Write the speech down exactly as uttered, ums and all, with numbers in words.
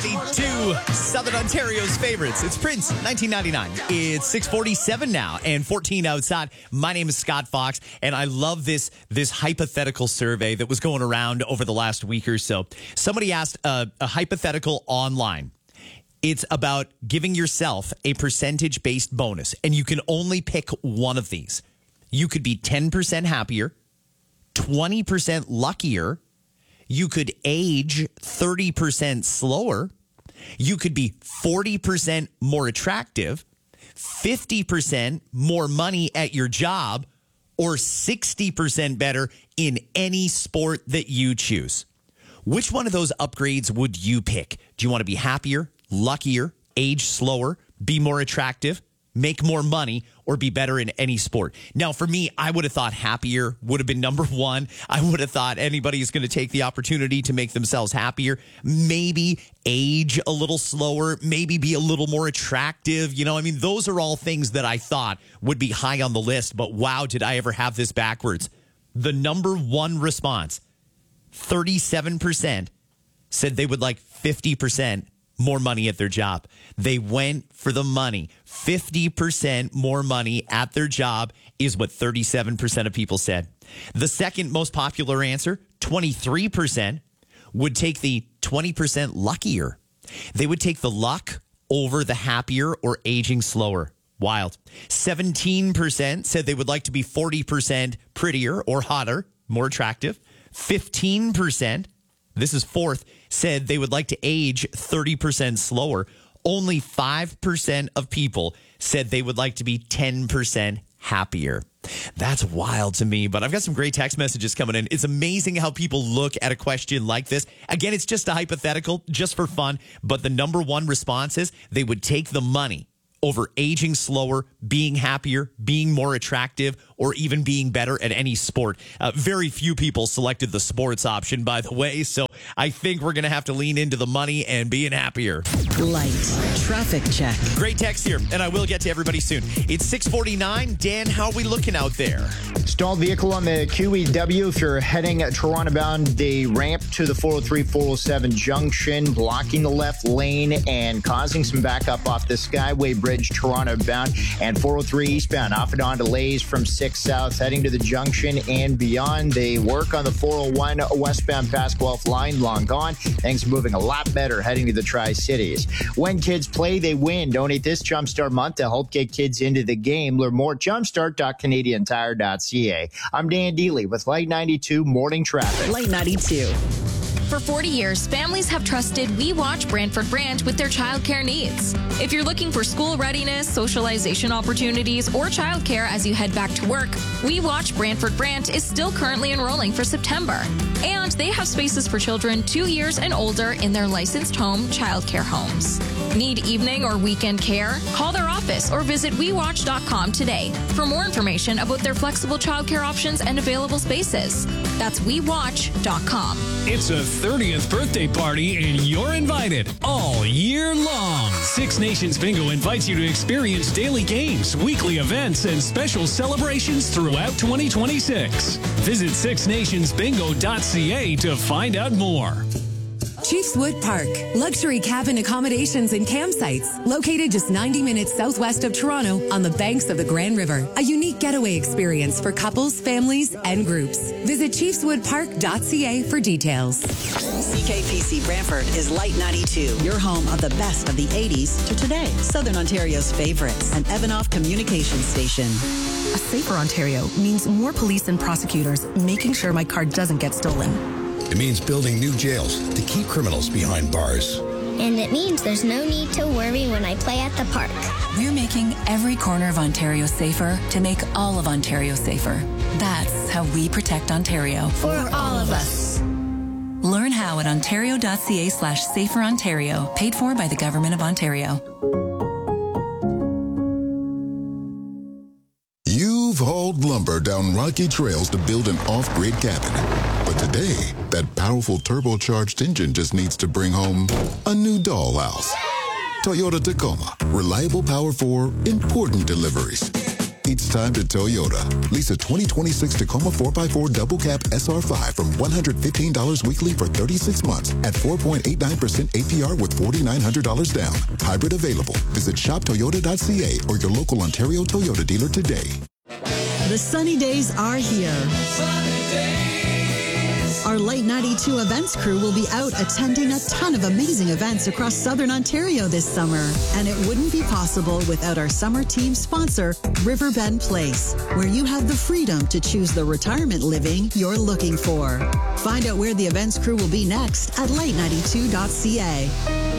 To Southern Ontario's favorites. It's Prince, nineteen ninety-nine. It's six forty-seven now and fourteen outside. My name is Scott Fox, and I love this this hypothetical survey that was going around over the last week or so. Somebody asked a, a hypothetical online. It's about giving yourself a percentage-based bonus, and you can only pick one of these. You could be ten percent happier, twenty percent luckier. You could age thirty percent slower. You could be forty percent more attractive, fifty percent more money at your job, or sixty percent better in any sport that you choose. Which one of those upgrades would you pick? Do you want to be happier, luckier, age slower, be more attractive, make more money, or be better in any sport? Now, for me, I would have thought happier would have been number one. I would have thought anybody is going to take the opportunity to make themselves happier, maybe age a little slower, maybe be a little more attractive. You know, I mean, those are all things that I thought would be high on the list. But wow, did I ever have this backwards. The number one response, thirty-seven percent said they would like fifty percent more money at their job. They went for the money. fifty percent more money at their job is what thirty-seven percent of people said. The second most popular answer, twenty-three percent, would take the twenty percent luckier. They would take the luck over the happier or aging slower. Wild. seventeen percent said they would like to be forty percent prettier or hotter, more attractive. fifteen percent, this is fourth, said they would like to age thirty percent slower. Only five percent of people said they would like to be ten percent happier. That's wild to me, but I've got some great text messages coming in. It's amazing how people look at a question like this. Again, it's just a hypothetical, just for fun, but the number one response is they would take the money over aging slower, being happier, being more attractive, or even being better at any sport. Uh, very few people selected the sports option, by the way, so I think we're going to have to lean into the money and being happier. Light traffic check. Great text here, and I will get to everybody soon. It's six forty-nine. Dan, how are we looking out there? Stalled vehicle on the Q E W. If you're heading Toronto bound, the ramp to the four oh three, four oh seven junction, blocking the left lane and causing some backup off the Skyway Bridge, Toronto bound, and four oh three eastbound off and on delays from six south heading to the junction and beyond. They work on the four oh one westbound past Guelph line, long gone. Things moving a lot better heading to the Tri-Cities. When kids play, they win. Donate this Jumpstart month to help get kids into the game. Learn more at jumpstart dot canadian tire dot c a. I'm Dan Dealey with Light ninety-two Morning Traffic. Light ninety-two. For forty years, families have trusted We Watch Brantford Brant with their childcare needs. If you're looking for school readiness, socialization opportunities, or childcare as you head back to work, We Watch Brantford Brant is still currently enrolling for September. And they have spaces for children two years and older in their licensed home childcare homes. Need evening or weekend care? Call their office or visit we watch dot com today for more information about their flexible childcare options and available spaces. That's we watch dot com. It's a thirtieth birthday party and you're invited all year long. Six Nations Bingo invites you to experience daily games, weekly events, and special celebrations throughout twenty twenty-six. Visit six nations bingo dot c a to find out more. Chiefswood Park, luxury cabin accommodations and campsites, located just ninety minutes southwest of Toronto on the banks of the Grand River. A unique getaway experience for couples, families, and groups. Visit chiefswood park dot c a for details. C K P C Brantford is Light ninety-two, your home of the best of the eighties to today. Southern Ontario's favorites, an Evanoff communications station. A safer Ontario means more police and prosecutors making sure my car doesn't get stolen. It means building new jails to keep criminals behind bars. And it means there's no need to worry when I play at the park. We're making every corner of Ontario safer to make all of Ontario safer. That's how we protect Ontario. For all of us. Learn how at ontario dot c a slash safer Ontario, paid for by the Government of Ontario. You've hauled lumber down rocky trails to build an off-grid cabin. But today, that powerful turbocharged engine just needs to bring home a new dollhouse. Toyota Tacoma. Reliable power for important deliveries. It's time to Toyota. Lease a twenty twenty-six Tacoma four by four Double Cab S R five from one hundred fifteen dollars weekly for thirty-six months at four point eight nine percent A P R with four thousand nine hundred dollars down. Hybrid available. Visit shop toyota dot c a or your local Ontario Toyota dealer today. The sunny days are here. Our Light ninety-two events crew will be out attending a ton of amazing events across Southern Ontario this summer. And it wouldn't be possible without our summer team sponsor, Riverbend Place, where you have the freedom to choose the retirement living you're looking for. Find out where the events crew will be next at light ninety-two dot c a.